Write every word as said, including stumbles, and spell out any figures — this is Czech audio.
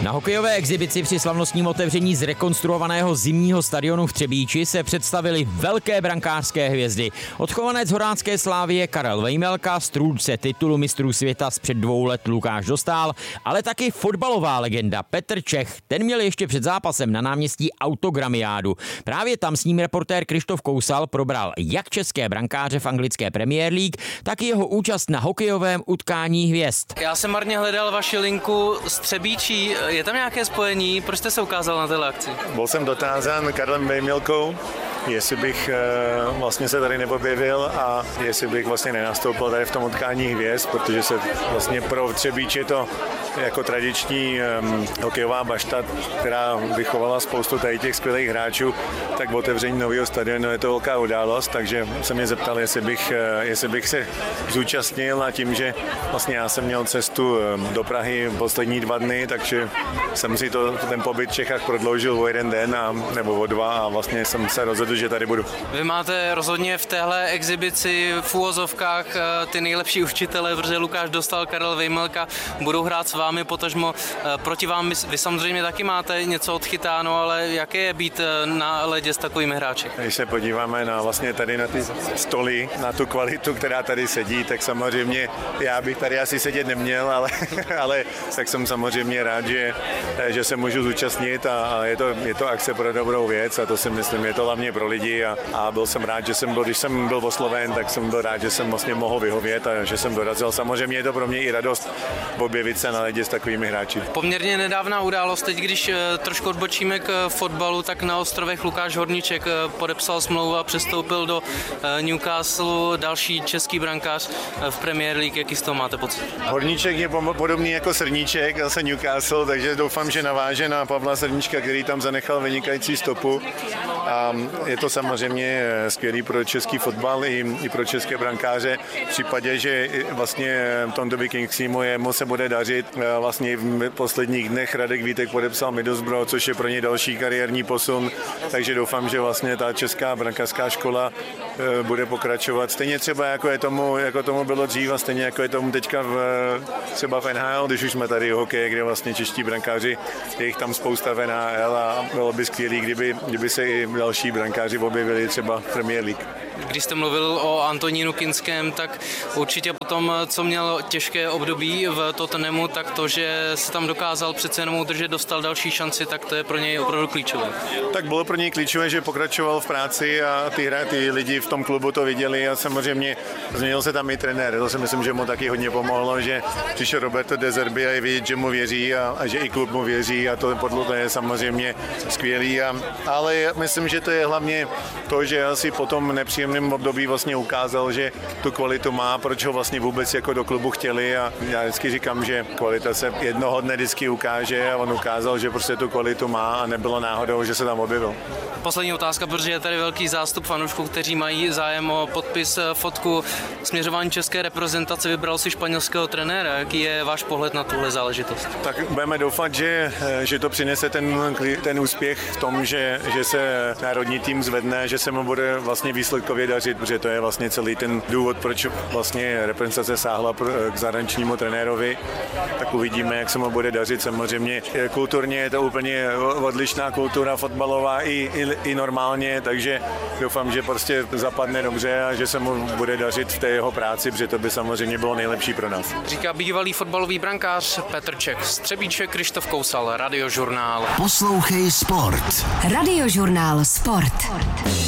Na hokejové exibici při slavnostním otevření zrekonstruovaného zimního stadionu v Třebíči se představili velké brankářské hvězdy. Odchovanec horácké Slávie Karel Vejmelka, strůjce titulu mistrů světa z před dvou let Lukáš Dostál, ale taky fotbalová legenda Petr Čech. Ten měl ještě před zápasem na náměstí autogramiádu. Právě tam s ním reportér Krištof Kousal probral jak české brankáře v anglické Premier League, tak i jeho účast na hokejovém utkání hvězd. Já jsem marně hledal vaši linku z Třebíčí. Je tam nějaké spojení? Proč jste se ukázal na této akci? Byl jsem dotázán Karlem Vejmelkou, jestli bych vlastně se tady neobjevil a jestli bych vlastně nenastoupil tady v tom utkání hvězd, protože se vlastně pro Třebíč je to jako tradiční um, hokejová bašta, která vychovala spoustu tady těch skvělých hráčů, tak otevření nového stadionu je to velká událost, takže se mě zeptal, jestli bych, jestli bych se zúčastnil a tím, že vlastně já jsem měl cestu do Prahy poslední dva dny, takže jsem si to, ten pobyt v Čechách prodloužil o jeden den a, nebo o dva a vlastně jsem se rozhodl, že tady budu. Vy máte rozhodně v téhle exibici v úvozovkách ty nejlepší učitele, protože Lukáš Dostál, Karel Vejmelka budou hrát s vámi, potažmo proti vám. Vy samozřejmě taky máte něco odchytáno, ale jaké je být na ledě s takovými hráči? Když se podíváme na vlastně tady na ty stoly, na tu kvalitu, která tady sedí, tak samozřejmě já bych tady asi sedět neměl, ale, ale tak jsem samozřejmě rád, že, že se můžu zúčastnit a, a je, to, je to akce pro dobrou věc a to si myslím, je to hlavně pro lidi a, a byl jsem rád, že jsem byl, když jsem byl osloven, tak jsem byl rád, že jsem vlastně mohl vyhovět a že jsem dorazil. Samozřejmě je to pro mě i radost objevit se na ledě s takovými hráči. Poměrně nedávná událost, teď když trošku odbočíme k fotbalu, tak na ostrovech Lukáš Horníček podepsal smlouvu a přestoupil do Newcastle, další český brankář v Premier League. Jaký z toho máte pocit? Horníček je podobný jako Srníček, zase Newcastle, takže doufám, že naváže na Pavla Srníčka, který tam zanechal vynikající stopu. A je to samozřejmě skvělý pro český fotbal i, i pro české brankáře. V případě, že vlastně Tondovi Kingsleymu jemu se bude dařit. Vlastně v posledních dnech Radek Vítek podepsal Middlesbrough, což je pro ně další kariérní posun. Takže doufám, že vlastně ta česká brankářská škola bude pokračovat. Stejně třeba jako je tomu, jako tomu bylo dřív a stejně jako je tomu teďka v, třeba v N H L, když už jsme tady v hokeji, kde vlastně čeští brankáři, je jich tam spousta v N H L a bylo by skvělý, kdyby, kdyby se i další brankáři objevili třeba v Premier League. Když jste mluvil o Antonínu Kinském, tak určitě potom, co měl těžké období v Tottenhamu, tak to, že se tam dokázal přece jenom udržet, dostal další šanci, tak to je pro něj opravdu klíčové. Tak bylo pro něj klíčové, že pokračoval v práci a ty, ty lidi v tom klubu to viděli a samozřejmě změnil se tam i trenér. To si myslím, že mu taky hodně pomohlo, že přišel Roberto De Zerbi a je vidět, že mu věří a, a že i klub mu věří a to podle toho je samozřejmě skvělý. A, ale myslím, že to je hlavně to, že asi potom nepříjemným období vlastně ukázal, že tu kvalitu má, proč ho vlastně vůbec jako do klubu chtěli a já vždycky říkám, že kvalita se jednoho dne vždycky ukáže a on ukázal, že prostě tu kvalitu má a nebylo náhodou, že se tam objevil. Poslední otázka, protože je tady velký zástup fanoušků, kteří mají zájem o podpis, fotku, směřování české reprezentace, vybral si španělského trenéra. Jaký je váš pohled na tuhle záležitost? Tak budeme doufat, že, že to přinese ten, ten úspěch v tom, že, že se národní tým zvedne, že se mu bude vlastně výsledkově dařit, protože to je vlastně celý ten důvod, proč vlastně reprezentace sáhla k zahraničnímu trenérovi. Tak uvidíme, jak se mu bude dařit. Samozřejmě kulturně je to úplně odlišná kultura fotbalová i, i, i normálně, takže doufám, že prostě zapadne dobře a že se mu bude dařit v té jeho práci, protože to by samozřejmě bylo nejlepší pro nás. Říká bývalý fotbalový brankář Petr Čech. Z Třebíče Krištof Kousal, Radiožurnál. Poslouchej sport. Radiožurnál Sport.